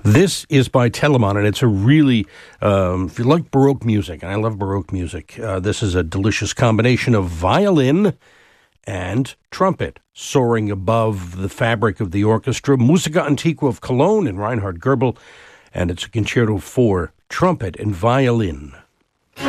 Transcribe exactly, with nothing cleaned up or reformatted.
This is by Telemann, and it's a really, um, if you like Baroque music, and I love Baroque music, uh, this is a delicious combination of violin and trumpet soaring above the fabric of the orchestra. Musica Antiqua of Cologne and Reinhard Goebel, and it's a concerto for trumpet and violin.